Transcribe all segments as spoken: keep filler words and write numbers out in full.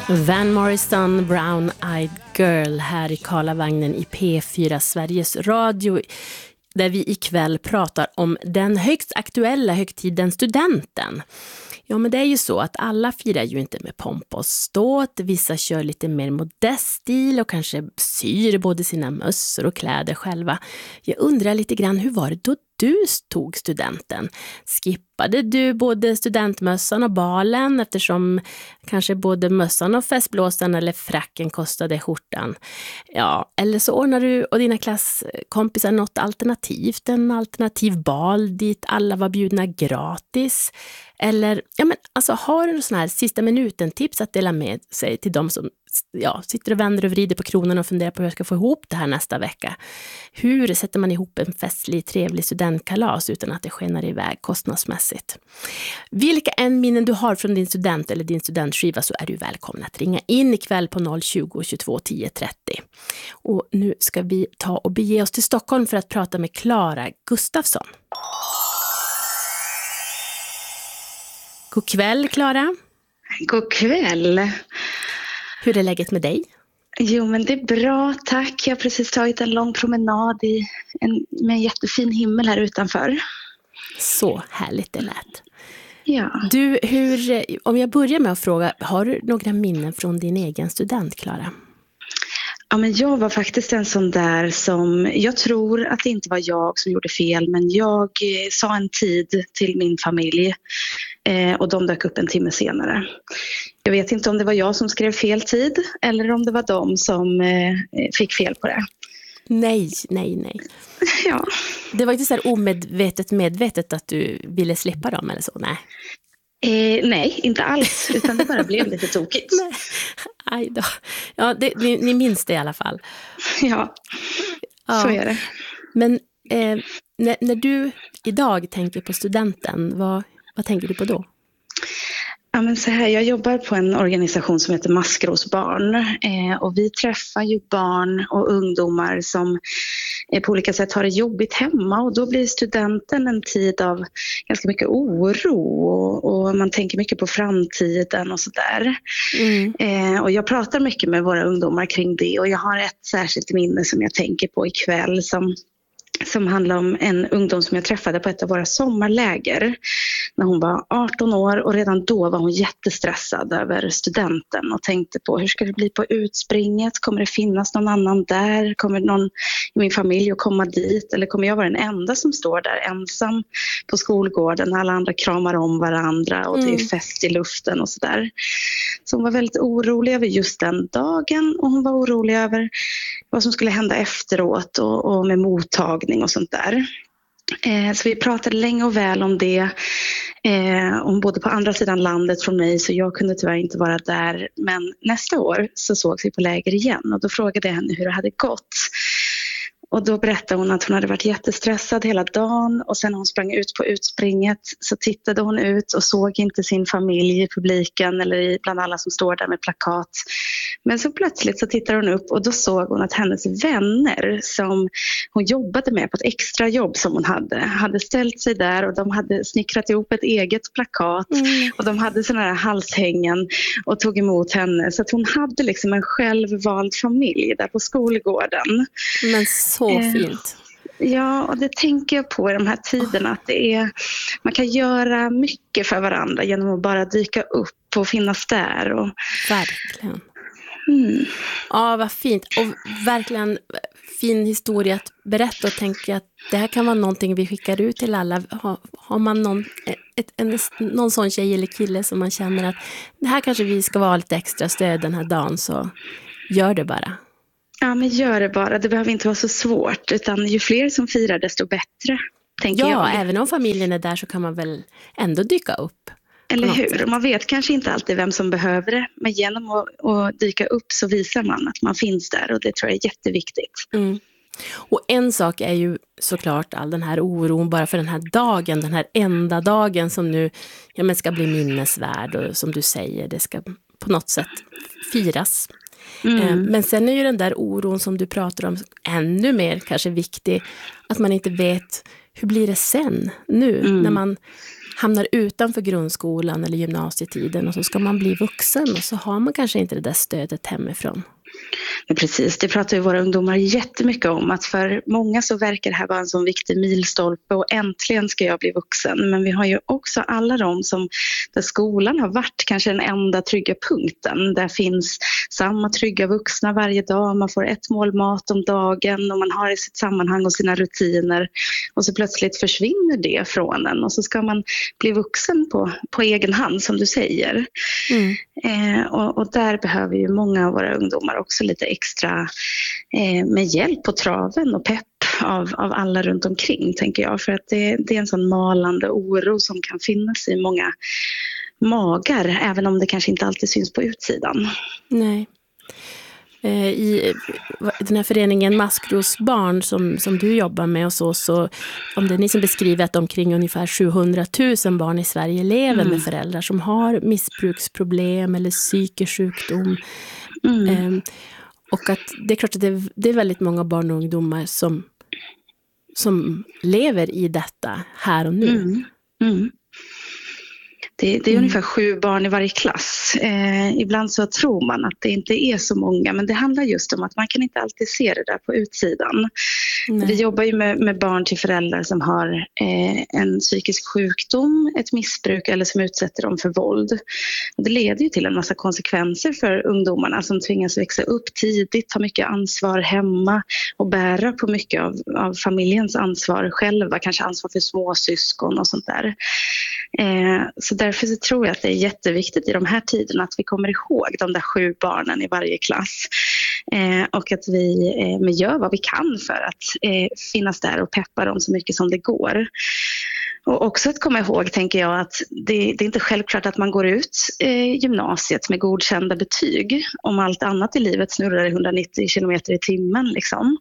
Van Morrison, Brown Eyed Girl här i Karlavagnen i P fyra Sveriges Radio, där vi ikväll pratar om den högst aktuella högtiden studenten. Ja, men det är ju så att alla firar ju inte med pomp och ståt. Vissa kör lite mer modest stil och kanske syr både sina mössor och kläder själva. Jag undrar lite grann, hur var det då du tog studenten? Skippade du både studentmössan och balen eftersom kanske både mössan och festblåsan eller fracken kostade skjortan? Ja, eller så ordnar du och dina klasskompisar något alternativt, en alternativ bal dit alla var bjudna gratis. Eller, ja men alltså, har du någon sån här sista minuten tips att dela med sig till de som ja, sitter och vänder och vrider på kronan och funderar på hur jag ska få ihop det här nästa vecka? Hur sätter man ihop en festlig, trevlig studentkalas utan att det skenar iväg kostnadsmässigt? Vilka än minnen du har från din student eller din studentskiva, så är du välkommen att ringa in ikväll på noll tjugo, tjugotvå, tio, trettio. Och nu ska vi ta och bege oss till Stockholm för att prata med Klara Gustafsson. God kväll, Klara. God kväll. Hur är läget med dig? Jo, men det är bra, tack. Jag har precis tagit en lång promenad i en, med en jättefin himmel här utanför. Så härligt det lät. Ja. Du, hur, om jag börjar med att fråga, har du några minnen från din egen student, Klara? Ja, men jag var faktiskt en sån där som, jag tror att det inte var jag som gjorde fel, men jag eh, sa en tid till min familj eh, och de dök upp en timme senare. Jag vet inte om det var jag som skrev fel tid eller om det var de som eh, fick fel på det. Nej, nej, nej. Ja. Det var inte så här omedvetet medvetet att du ville slippa dem eller så, nej? Eh, nej, inte alls, utan det bara blev lite tokigt. Nej. Aj då. Ja, det, ni, ni minns det i alla fall. Ja, ja. Så är det. Men eh, när, när du idag tänker på studenten, vad, vad tänker du på då? Ja, men så här, jag jobbar på en organisation som heter Maskrosbarn eh, och vi träffar ju barn och ungdomar som eh, på olika sätt har det jobbigt hemma, och då blir studenten en tid av ganska mycket oro och, och man tänker mycket på framtiden och sådär. Mm. Eh, och jag pratar mycket med våra ungdomar kring det, och jag har ett särskilt minne som jag tänker på ikväll som som handlar om en ungdom som jag träffade på ett av våra sommarläger när hon var arton år, och redan då var hon jättestressad över studenten och tänkte på hur ska det bli på utspringet, kommer det finnas någon annan där, kommer någon i min familj att komma dit, eller kommer jag vara den enda som står där ensam på skolgården när alla andra kramar om varandra och det är fest i luften och sådär. Så hon var väldigt orolig över just den dagen, och hon var orolig över vad som skulle hända efteråt och, och med mottagning och sånt där. Eh, så vi pratade länge och väl om det. Eh, om både på andra sidan landet från mig, så jag kunde tyvärr inte vara där. Men nästa år så sågs vi på läger igen, och då frågade jag henne hur det hade gått. Och då berättade hon att hon hade varit jättestressad hela dagen, och sen när hon sprang ut på utspringet så tittade hon ut och såg inte sin familj i publiken eller i, bland alla som står där med plakat. Men så plötsligt så tittade hon upp, och då såg hon att hennes vänner som hon jobbade med på ett extra jobb som hon hade, hade ställt sig där, och de hade snickrat ihop ett eget plakat mm. och de hade såna här halshängen och tog emot henne. Så att hon hade liksom en självvald familj där på skolgården. Men så fint. Ja, och det tänker jag på i de här tiderna, att det är, man kan göra mycket för varandra genom att bara dyka upp och finnas där. Och... Verkligen. Mm. Ja, vad fint. Och verkligen fin historia att berätta, och tänka att det här kan vara någonting vi skickar ut till alla. Har, har man någon, ett, en, någon sån tjej eller kille som man känner att det här kanske vi ska vara lite extra stöd den här dagen, så gör det bara. Ja, men gör det bara. Det behöver inte vara så svårt, utan ju fler som firar desto bättre, tänker ja, jag. Ja, även om familjen är där så kan man väl ändå dyka upp. Eller hur? Och man vet kanske inte alltid vem som behöver det, men genom att, att dyka upp så visar man att man finns där, och det tror jag är jätteviktigt. Mm. Och en sak är ju såklart all den här oron bara för den här dagen, den här enda dagen som nu ja, men ska bli minnesvärd, och som du säger, det ska på något sätt firas. Mm. Men sen är ju den där oron som du pratar om ännu mer kanske viktig, att man inte vet hur blir det sen nu mm. när man hamnar utanför grundskolan eller gymnasietiden och så ska man bli vuxen och så har man kanske inte det där stödet hemifrån. Men precis, det pratar ju våra ungdomar jättemycket om, att för många så verkar det här vara en sån viktig milstolpe och äntligen ska jag bli vuxen. Men vi har ju också alla de som, där skolan har varit kanske den enda trygga punkten. Där finns samma trygga vuxna varje dag, man får ett mål mat om dagen och man har i sitt sammanhang och sina rutiner. Och så plötsligt försvinner det från en och så ska man bli vuxen på, på egen hand som du säger. Mm. Eh, och, och där behöver ju många av våra ungdomar också lite extra eh, med hjälp på traven och pepp av, av alla runt omkring, tänker jag. För att det, det är en sån malande oro som kan finnas i många magar, även om det kanske inte alltid syns på utsidan. Nej. I den här föreningen Maskrosbarn som, som du jobbar med och så, så om det är ni som beskriver att omkring ungefär sjuhundratusen barn i Sverige lever mm. med föräldrar som har missbruksproblem eller psykisk sjukdom. Mm. Ehm, och att det är klart att det är, det är väldigt många barn och ungdomar som, som lever i detta här och nu. Mm. Mm. Det, det är mm. ungefär sju barn i varje klass. Eh, ibland så tror man att det inte är så många, men det handlar just om att man kan inte alltid se det där på utsidan. Nej. Vi jobbar ju med, med barn till föräldrar som har eh, en psykisk sjukdom, ett missbruk eller som utsätter dem för våld. Och det leder ju till en massa konsekvenser för ungdomarna som tvingas växa upp tidigt, ta mycket ansvar hemma och bära på mycket av, av familjens ansvar själva, kanske ansvar för småsyskon och sånt där. Eh, så därför så tror jag att det är jätteviktigt i de här tiderna att vi kommer ihåg de där sju barnen i varje klass. Eh, och att vi eh, gör vad vi kan för att eh, finnas där och peppa dem så mycket som det går. Och också att komma ihåg, tänker jag, att det, det är inte självklart att man går ut eh, gymnasiet med godkända betyg om allt annat i livet snurrar i hundranittio kilometer i timmen. Liksom.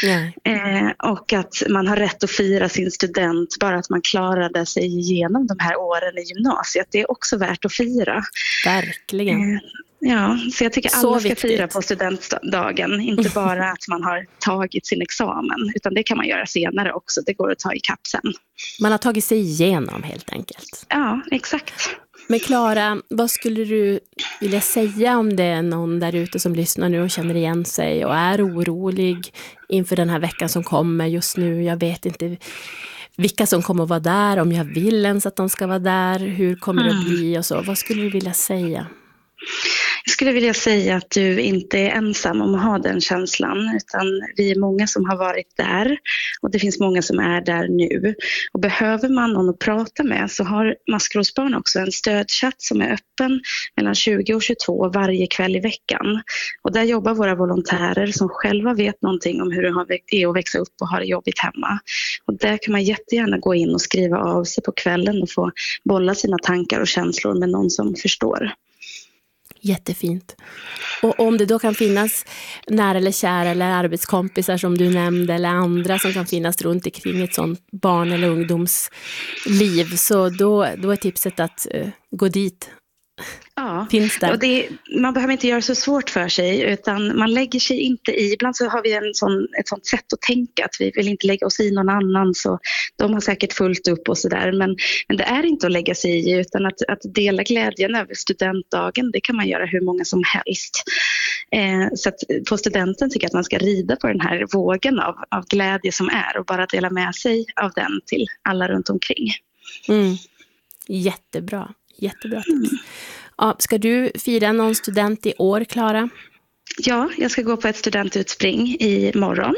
Eh, och att man har rätt att fira sin student bara att man klarade sig igenom de här åren i gymnasiet. Det är också värt att fira. Verkligen. Eh, Ja, så jag tycker så alla ska viktigt. Fira på studentdagen. Inte bara att man har tagit sin examen, utan det kan man göra senare också. Det går att ta i kapp sen. Man har tagit sig igenom helt enkelt. Ja, exakt. Men Klara, vad skulle du vilja säga om det är någon där ute som lyssnar nu och känner igen sig och är orolig inför den här veckan som kommer just nu? Jag vet inte vilka som kommer att vara där, om jag vill ens att de ska vara där, hur kommer det att bli och så. Vad skulle du vilja säga? Jag skulle vilja säga att du inte är ensam om att ha den känslan, utan vi är många som har varit där och det finns många som är där nu. Och behöver man någon att prata med så har Maskrosbarn också en stödchatt som är öppen mellan tjugo och tjugotvå varje kväll i veckan. Och där jobbar våra volontärer som själva vet någonting om hur det är att växa upp och ha det jobbigt hemma. Och där kan man jättegärna gå in och skriva av sig på kvällen och få bolla sina tankar och känslor med någon som förstår. Jättefint. Och om det då kan finnas nära eller kära eller arbetskompisar som du nämnde eller andra som kan finnas runt omkring ett sånt barn- eller ungdomsliv, så då, då är tipset att uh, gå dit. Ja, finns där. Och det, man behöver inte göra så svårt för sig, utan man lägger sig inte i. Ibland så har vi en sån, ett sånt sätt att tänka att vi vill inte lägga oss i någon annan, så de har säkert fullt upp och sådär. Men, men det är inte att lägga sig i, utan att, att dela glädjen över studentdagen, det kan man göra hur många som helst. Eh, så att på studenten tycker jag att man ska rida på den här vågen av, av glädje som är och bara dela med sig av den till alla runt omkring. Mm. Jättebra. Jättebra tips. Ja, ska du fira någon student i år, Klara? Ja, jag ska gå på ett studentutspring i morgon.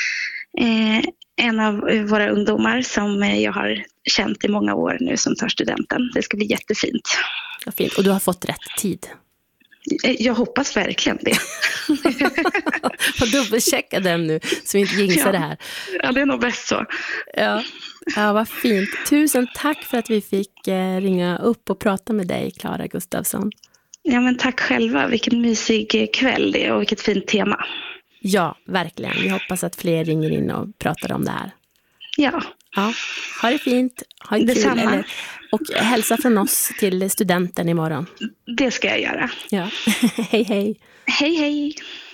Eh, en av våra ungdomar som jag har känt i många år nu som tar studenten. Det ska bli jättefint. Ja, fint. Och du har fått rätt tid? Jag hoppas verkligen det. Får dubbelchecka den nu så vi inte jinxar ja. det här. Ja, det är nog bäst så. Ja. Ja, vad fint. Tusen tack för att vi fick eh, ringa upp och prata med dig, Klara Gustafsson. Ja, men tack själva. Vilken mysig kväll det är och vilket fint tema. Ja, verkligen. Vi hoppas att fler ringer in och pratar om det här. Ja. Ja, ha det fint. Ha det kul. Eller, och hälsa från oss till studenten imorgon. Det ska jag göra. Ja, hej hej. Hej hej.